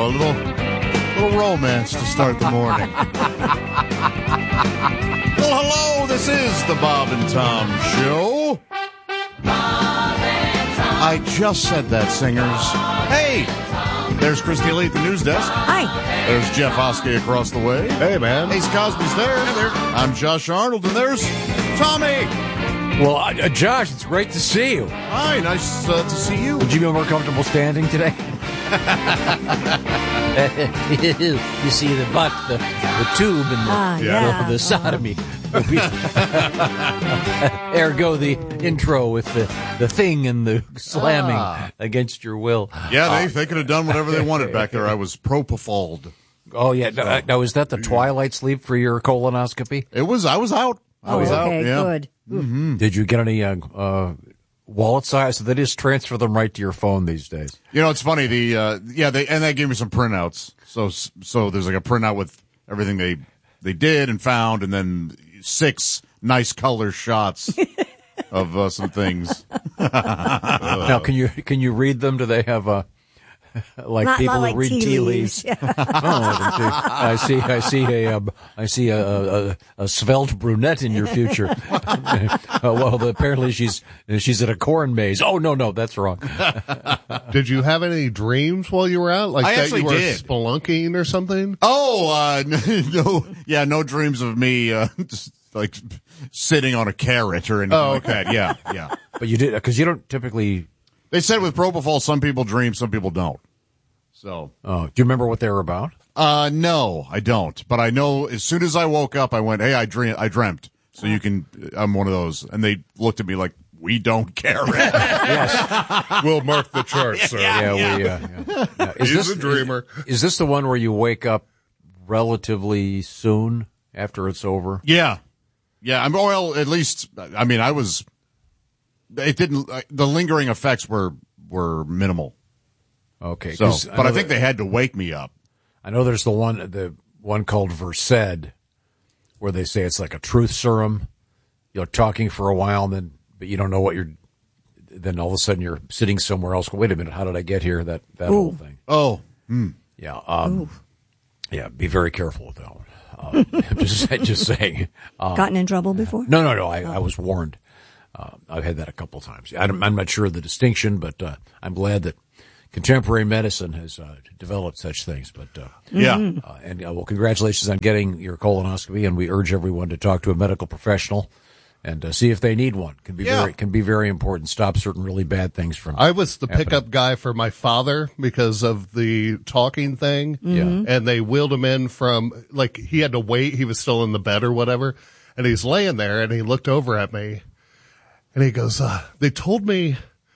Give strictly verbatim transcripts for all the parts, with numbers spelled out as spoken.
little, little romance to start the morning. Well, hello, this is the Bob and Tom Show. Bob and Tom. I just said that, singers. Hey, there's Christy Lee at the news desk. Hi. There's Jeff Oskey across the way. Hey, man. Ace Cosby's there. Hey there. I'm Josh Arnold, and there's Tommy. Well, uh, Josh, it's great to see you. Hi, nice uh, to see you. Would you be more comfortable standing today? You see the butt, the, the tube, and the, Ah, yeah. the, the sodomy. Ergo, the intro with the, the thing and the slamming Ah. against your will. Yeah, they, they could have done whatever they wanted back there. I was propofol. Oh, yeah. Now, now, is that the twilight sleep for your colonoscopy? It was, I was out. I Oh, was out. okay, Yeah. good. Mm-hmm. Did you get any uh, uh, wallet size? So they just transfer them right to your phone these days. You know, it's funny. The uh, yeah, they and they gave me some printouts. So so there's like a printout with everything they they did and found, and then six nice color shots of uh, some things. Now, can you can you read them? Do they have a like Not- people not who like read tea tea leaves. leaves? Oh, I see. I see a uh, I see a, a, a svelte brunette in your future. uh, well, apparently she's she's at a corn maze. Oh no, no, that's wrong. Did you have any dreams while you were out? Like I that actually you were did. spelunking or something? Oh, uh, no, yeah, no dreams of me uh, just like sitting on a carrot or anything Oh, like okay. that. Yeah, yeah. But you did because you don't typically. They said with propofol, some people dream, some people don't. So, Oh, do you remember what they were about? uh, no, I don't. But I know as soon as I woke up, I went, "Hey, I dream, I dreamt." So you can, I'm one of those, and they looked at me like, "We don't care." Yes. We'll mark the chart, sir. Yeah, we. Uh, yeah. Yeah. Is He's this, a dreamer. Is, is this the one where you wake up relatively soon after it's over? Yeah, yeah. I'm well. At least, I mean, I was. It didn't. The lingering effects were were minimal. Okay. So, 'cause but I, know think that- they had to wake me up. I know there's the one the one called Versed, where they say it's like a truth serum. You're talking for a while, and then but you don't know what you're. Then all of a sudden you're sitting somewhere else. Wait a minute, how did I get here? That that whole thing. Oh, hmm. Yeah. Um, yeah. Be very careful with that one. Uh, I'm just just saying. Um, Gotten in trouble before? No, no, no. I, I was warned. Uh, I've had that a couple times. I'm, I'm not sure of the distinction, but uh, I'm glad that contemporary medicine has uh, developed such things. But uh, Yeah. uh, and uh, well, congratulations on getting your colonoscopy, and we urge everyone to talk to a medical professional and uh, see if they need one. Can be Yeah. very can be very important. Stop certain really bad things from. I was the happening. pickup guy for my father because of the talking thing. Yeah. And they wheeled him in from, like, he had to wait. He was still in the bed or whatever. And he's laying there and he looked over at me and he goes, uh, they told me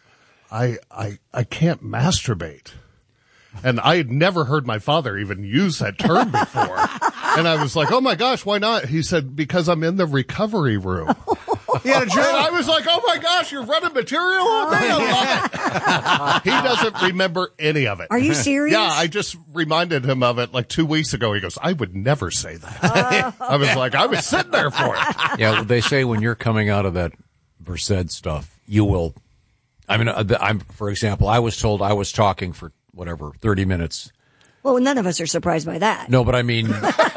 I, I, I can't masturbate. And I had never heard my father even use that term before. And I was like, oh my gosh, why not? He said, because I'm in the recovery room. He had a And joke. I was like, oh my gosh, you're running material on me? I love it. He doesn't remember any of it. Are you serious? Yeah, I just reminded him of it like two weeks ago. He goes, I would never say that. I was like, I was sitting there for it. Yeah, they say when you're coming out of that Versed stuff, you will. I mean, uh, I'm for example, I was told I was talking for whatever thirty minutes. Well, none of us are surprised by that. No, but I mean,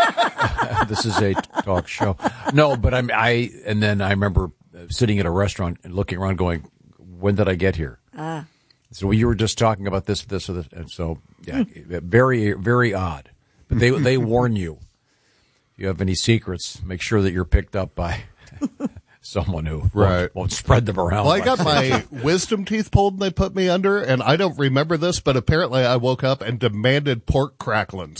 this is a talk show. No, but I'm I, and then I remember sitting at a restaurant and looking around, going, "When did I get here?" Ah. So well, you were just talking about this, this, or this, and so yeah, very, very odd. But they they warn you. If you have any secrets, make sure that you're picked up by someone who Right. won't, won't spread them around. Well, I like got that. my wisdom teeth pulled and they put me under, and I don't remember this, but apparently I woke up and demanded pork cracklins.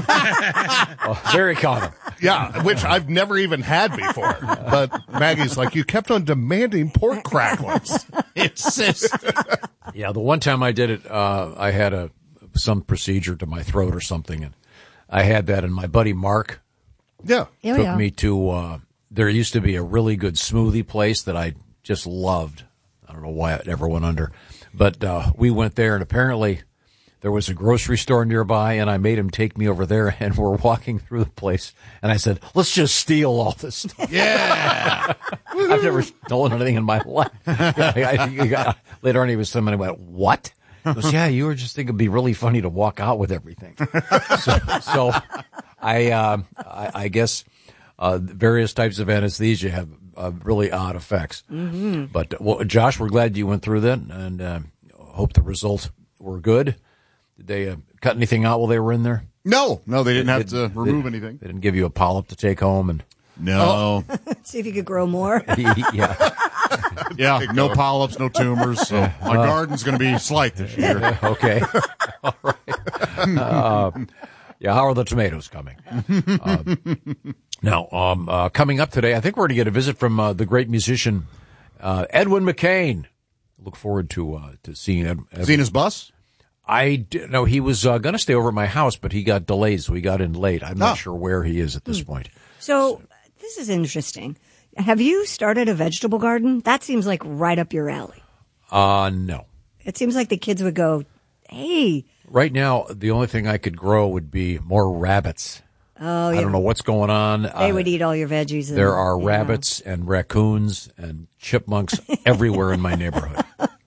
Oh, very common. Yeah, which I've never even had before. But Maggie's like, you kept on demanding pork cracklins. Insist. Yeah, the one time I did it, uh, I had a some procedure to my throat or something, and I had that, and my buddy Mark Yeah. Oh, took yeah. me to, uh, there used to be a really good smoothie place that I just loved. I don't know why it ever went under, but uh, we went there, and apparently there was a grocery store nearby, and I made him take me over there, and we're walking through the place, and I said, let's just steal all this stuff. Yeah. I've never stolen anything in my life. I, I, I, later on, he was someone who went, what? He goes, yeah, you were just thinking it'd be really funny to walk out with everything. so, so I, uh, I, I guess uh, various types of anesthesia have uh, really odd effects. Mm-hmm. But, well, Josh, we're glad you went through that, and uh, hope the results were good. Did they uh, cut anything out while they were in there? No, no, they didn't They have did- to remove they- anything. They didn't give you a polyp to take home, and No. See if you could grow more. yeah, Yeah, no polyps, no tumors. So my garden's going to be slight this year. okay, all right. Uh, yeah, how are the tomatoes coming? Uh, now, um, uh, coming up today, I think we're going to get a visit from uh, the great musician uh, Edwin McCain. Look forward to uh, to seeing Ed. Ed- Seen his bus? I did, no, he was uh, going to stay over at my house, but he got delayed, so he got in late. I'm not Oh. sure where he is at this point. So this is interesting. Have you started a vegetable garden? That seems like right up your alley. Uh, no. It seems like the kids would go, hey, Right now, the only thing I could grow would be more rabbits. oh, I yeah. don't know what's going on. They Uh, would eat all your veggies. And, There are you know. rabbits and raccoons and chipmunks everywhere in my neighborhood.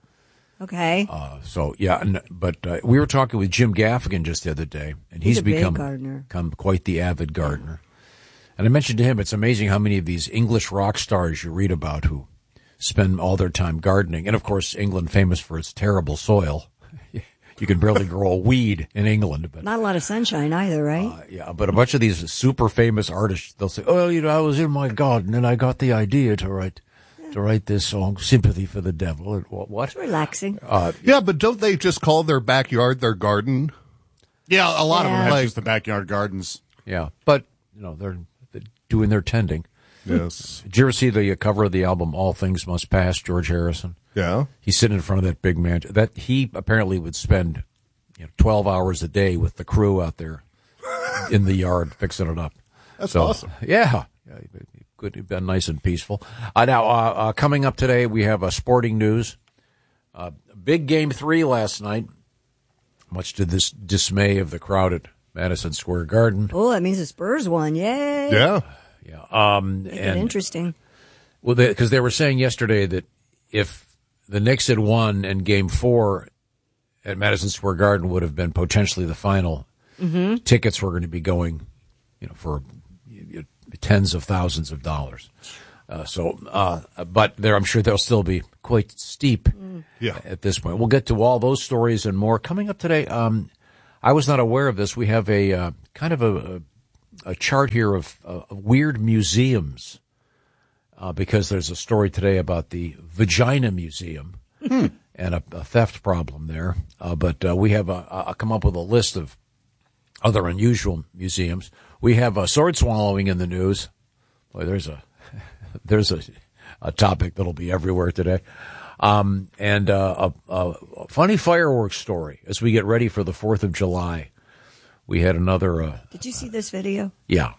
Okay. Uh, so yeah, and, but uh, we were talking with Jim Gaffigan just the other day, and he's, He's a big become gardener. become quite the avid gardener. And I mentioned to him, it's amazing how many of these English rock stars you read about who spend all their time gardening, and of course, England famous for its terrible soil. You can barely grow a weed in England, but Not a lot of sunshine either, right? Uh, yeah, but a bunch of these super famous artists, they'll say, "Oh, you know, I was in my garden and I got the idea to write to write this song, Sympathy for the Devil." And what? what? It's relaxing. Uh, Yeah, but don't they just call their backyard their garden? Yeah, a lot of them Yeah. have Like- just the backyard gardens. yeah, but you know, they're, they're doing their tending. Yes. Did you ever see the uh, cover of the album "All Things Must Pass"? George Harrison. Yeah. He's sitting in front of that big mansion. That he apparently would spend, you know, twelve hours a day with the crew out there in the yard fixing it up. That's So, awesome. Yeah, yeah, good, you've been nice and peaceful. Uh, now, uh, uh, coming up today, we have uh, sporting news. Uh, big game three last night, much to this dismay of the crowd at Madison Square Garden. Oh, that means the Spurs won. Yay. Yeah. Yeah, um, Make it and interesting. well, because they, they were saying yesterday that if the Knicks had won and Game Four at Madison Square Garden would have been potentially the final, Mm-hmm. tickets were going to be going, you know, for you know, tens of thousands of dollars. Uh, so, uh, but there, I'm sure they'll still be quite steep Yeah. at this point. We'll get to all those stories and more coming up today. Um, I was not aware of this. We have a uh, kind of a, a, a chart here of, uh, of weird museums. Uh, because there's a story today about the Vagina Museum and a, a theft problem there. Uh, but uh, we have a, a, come up with a list of other unusual museums. We have a sword swallowing in the news. Boy, there's a there's a, a topic that'll be everywhere today. Um, and uh, a, a funny fireworks story as we get ready for the fourth of July. We had another, uh, Did you see this video? yeah,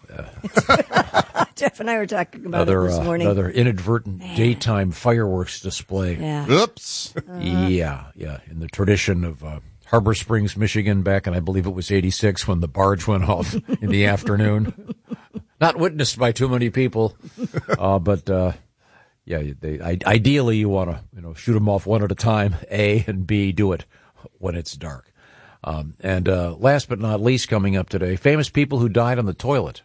uh, Jeff and I were talking about another it this uh, morning. another inadvertent daytime fireworks display. Yeah. Oops. Yeah, yeah. In the tradition of uh, Harbor Springs, Michigan, back in I believe it was eighty-six when the barge went off in the afternoon. Not witnessed by too many people, uh, but uh, yeah. They, I, ideally, you want to you know shoot them off one at a time. A and B, do it when it's dark. Um, and uh, last but not least, coming up today, famous people who died on the toilet.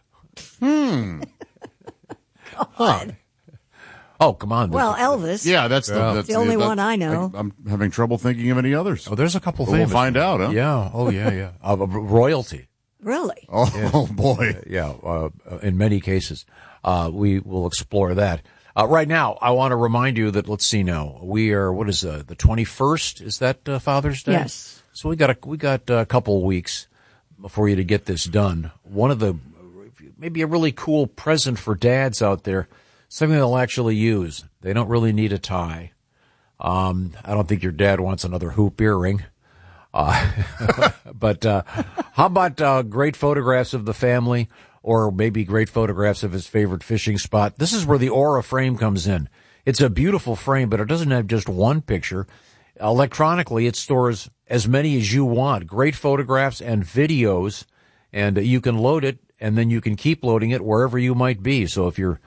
God. Oh, come on. Well, there's- Elvis. Yeah, that's the, Yeah. that's The only that- one I know. I, am having trouble thinking of any others. oh, there's a couple Well, we'll famous. find out, huh? Yeah. Oh, yeah, yeah. Uh, royalty. Really? Oh, boy. Yeah, uh, in many cases. Uh, we will explore that. Uh, right now, I want to remind you that, let's see now, we are, what is uh, the twenty-first? Is that uh, Father's Day? Yes. So we got a, we got a couple weeks for you to get this done. One of the, maybe a really cool present for dads out there, something they'll actually use. They don't really need a tie. Um, I don't think your dad wants another hoop earring. Uh, but, uh, how about, uh, great photographs of the family or maybe great photographs of his favorite fishing spot? This is where the Aura frame comes in. It's a beautiful frame, but it doesn't have just one picture. Electronically, it stores as many as you want. Great photographs and videos, and you can load it, and then you can keep loading it wherever you might be. So if you're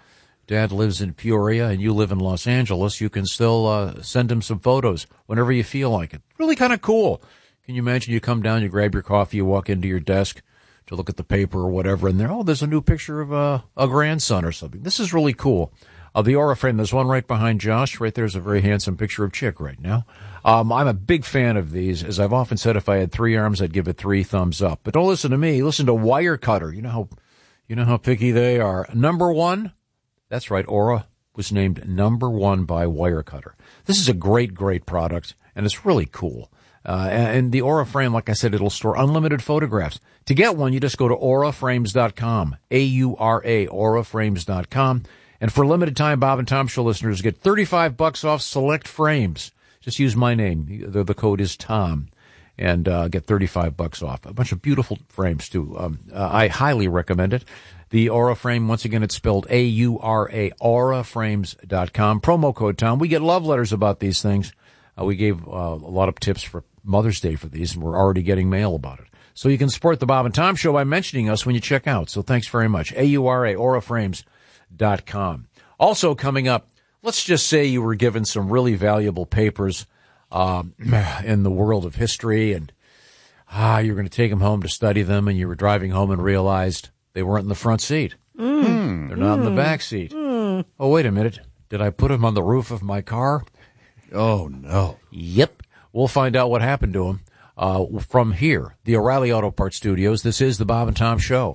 Dad lives in Peoria and you live in Los Angeles, you can still uh, send him some photos whenever you feel like it. Really kind of cool. Can you imagine you come down, you grab your coffee, you walk into your desk to look at the paper or whatever, and there, oh, there's a new picture of uh, a grandson or something. This is really cool. Uh, the Aura frame, there's one right behind Josh. Right there's a very handsome picture of Chick right now. Um, I'm a big fan of these. As I've often said, if I had three arms, I'd give it three thumbs up. But don't listen to me. Listen to Wirecutter. You know how, you know how picky they are. Number one. That's right. Aura was named number one by Wirecutter. This is a great, great product, and it's really cool. Uh, and the Aura frame, like I said, it'll store unlimited photographs. To get one, you just go to aura frames dot com. A U R A, aura frames dot com. And for a limited time, Bob and Tom Show listeners get thirty-five bucks off select frames. Just use my name. The, the code is Tom. And uh, get thirty-five bucks off. A bunch of beautiful frames, too. Um, uh, I highly recommend it. The Aura frame, once again, it's spelled A U R A, aura frames dot com. Promo code Tom. We get love letters about these things. Uh, we gave uh, a lot of tips for Mother's Day for these, and we're already getting mail about it. So you can support the Bob and Tom Show by mentioning us when you check out. So thanks very much. A U R A, aura frames dot com. Also coming up, let's just say you were given some really valuable papers um, in the world of history, and ah, you're going to take them home to study them, and you were driving home and realized they weren't in the front seat. Mm. They're not mm. in the back seat. Mm. Oh, wait a minute. Did I put them on the roof of my car? Oh, no. Yep. We'll find out what happened to them uh, from here, the O'Reilly Auto Parts Studios. This is the Bob and Tom Show.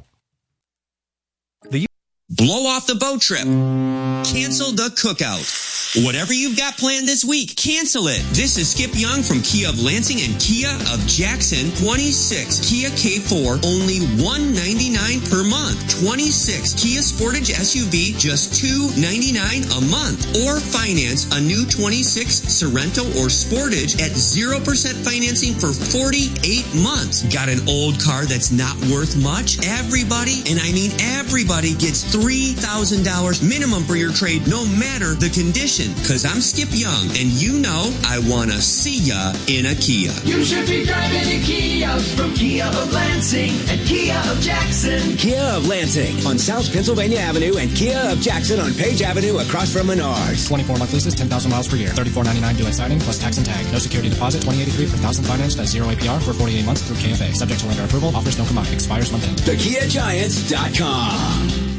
The Blow off the boat trip. Cancel the cookout. Whatever you've got planned this week, cancel it. This is Skip Young from Kia of Lansing and Kia of Jackson. twenty-six Kia K four, only one ninety-nine per month. twenty-six Kia Sportage S U V, just two ninety-nine a month. Or finance a new twenty-six Sorento or Sportage at zero percent financing for forty-eight months. Got an old car that's not worth much? Everybody, and I mean everybody, gets three thousand dollars minimum for your trade, no matter the condition. Because I'm Skip Young, and you know I want to see ya in a Kia. You should be driving a Kia from Kia of Lansing and Kia of Jackson. Kia of Lansing on South Pennsylvania Avenue and Kia of Jackson on Page Avenue across from Menards. twenty-four month leases, ten thousand miles per year. thirty-four ninety-nine due at signing plus tax and tag. No security deposit, twenty eighty-three per thousand financed at zero A P R for forty-eight months through K F A. Subject to lender approval. Offers don't come out. Expires month end. the kia giants dot com.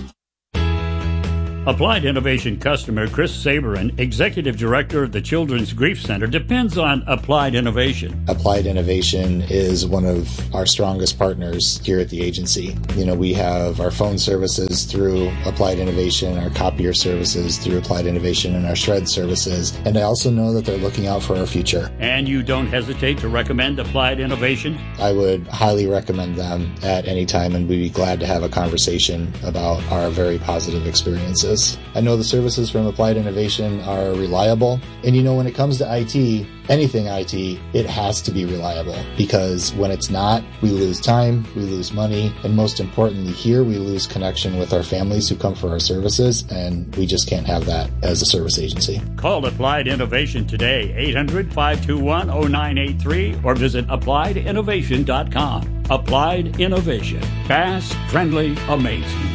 Applied Innovation customer Chris Saberin, Executive Director of the Children's Grief Center, depends on Applied Innovation. Applied Innovation is one of our strongest partners here at the agency. You know, we have our phone services through Applied Innovation, our copier services through Applied Innovation, and our shred services. And I also know that they're looking out for our future. And you don't hesitate to recommend Applied Innovation? I would highly recommend them at any time, and we'd be glad to have a conversation about our very positive experiences. I know the services from Applied Innovation are reliable, and you know, when it comes to I T, anything I T, it has to be reliable, because when it's not, we lose time, we lose money, and most importantly here, we lose connection with our families who come for our services, and we just can't have that as a service agency. Call Applied Innovation today, eight hundred, five two one, oh nine eight three, or visit applied innovation dot com. Applied Innovation. Fast, friendly, amazing.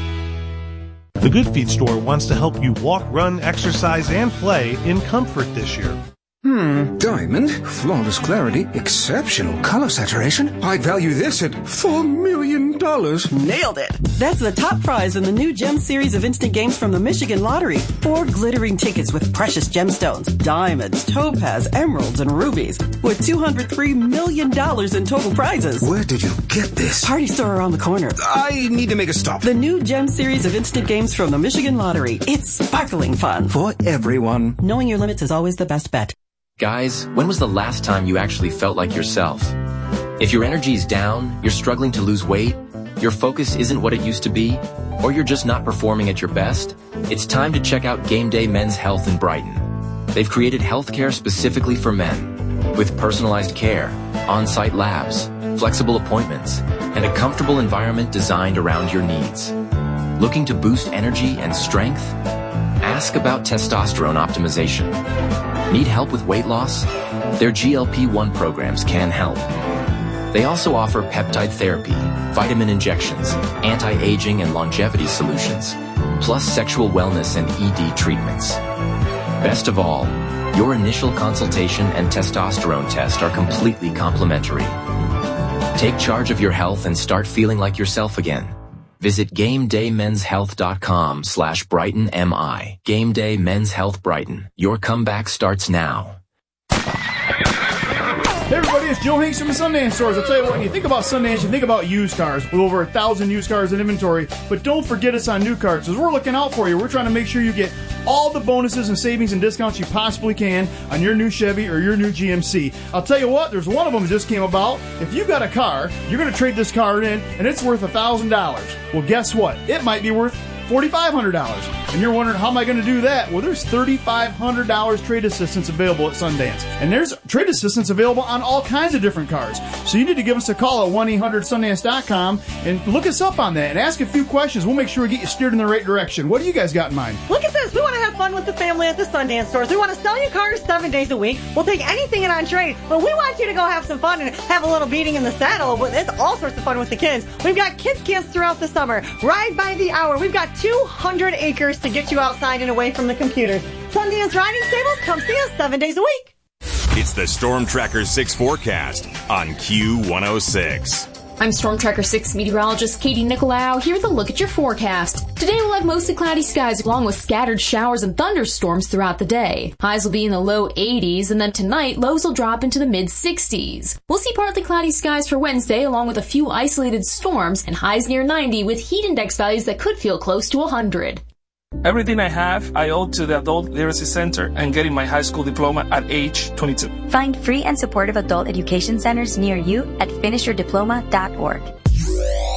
The Good Feet store wants to help you walk, run, exercise, and play in comfort this year. Hmm, diamond, flawless clarity, exceptional color saturation. I'd value this at four million dollars. Nailed it! That's the top prize in the new Gem series of instant games from the Michigan Lottery. Four glittering tickets with precious gemstones, diamonds, topaz, emeralds, and rubies, with two hundred three million dollars in total prizes. Where did you get this? Party store around the corner. I need to make a stop. The new Gem series of instant games from the Michigan Lottery. It's sparkling fun. For everyone. Knowing your limits is always the best bet. Guys, when was the last time you actually felt like yourself? If your energy's down, you're struggling to lose weight, your focus isn't what it used to be, or you're just not performing at your best, it's time to check out Game Day Men's Health in Brighton. They've created healthcare specifically for men, with personalized care, on-site labs, flexible appointments, and a comfortable environment designed around your needs. Looking to boost energy and strength? Ask about testosterone optimization. Need help with weight loss? Their G L P one programs can help. They also offer peptide therapy, vitamin injections, anti-aging and longevity solutions. plus sexual wellness and E D treatments. Best of all, your initial consultation and testosterone test are completely complimentary. Take charge of your health and start feeling like yourself again. Visit GameDayMen'sHealth.com slash BrightonMI. Game Day Men's Health Brighton. Your comeback starts now. Hey everybody, it's Joe Hanks from the Sundance Stores. I'll tell you what, when you think about Sundance, you think about used cars with over a thousand used cars in inventory. But don't forget us on new cars, because we're looking out for you. We're trying to make sure you get all the bonuses and savings and discounts you possibly can on your new Chevy or your new G M C. I'll tell you what, there's one of them that just came about. If you got a car, you're going to trade this car in, and it's worth one thousand dollars. Well, guess what? It might be worth four thousand five hundred dollars. And you're wondering, how am I going to do that? Well, there's three thousand five hundred dollars trade assistance available at Sundance. And there's trade assistance available on all kinds of different cars. So you need to give us a call at one eight hundred Sundance dot com and look us up on that and ask a few questions. We'll make sure we get you steered in the right direction. What do you guys got in mind? Look at this. We want to have fun with the family at the Sundance Stores. We want to sell you cars seven days a week. We'll take anything in on trade, but we want you to go have some fun and have a little beating in the saddle. It's all sorts of fun with the kids. We've got kids camps throughout the summer. Ride by the hour. We've got two hundred acres to get you outside and away from the computers. Sundance Riding Stables, come see us seven days a week. It's the Storm Tracker six forecast on Q one oh six. I'm Storm Tracker six meteorologist Katie Nicolau here with a look at your forecast. Today we'll have mostly cloudy skies along with scattered showers and thunderstorms throughout the day. Highs will be in the low eighties, and then tonight lows will drop into the mid sixties. We'll see partly cloudy skies for Wednesday along with a few isolated storms and highs near ninety with heat index values that could feel close to one hundred. Everything I have, I owe to the Adult Literacy Center and getting my high school diploma at age twenty-two. Find free and supportive adult education centers near you at finish your diploma dot org.